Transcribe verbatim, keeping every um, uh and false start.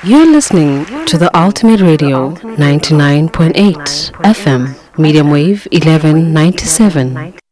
You're listening to the Ultimate Radio ninety-nine point eight F M, medium wave eleven ninety-seven.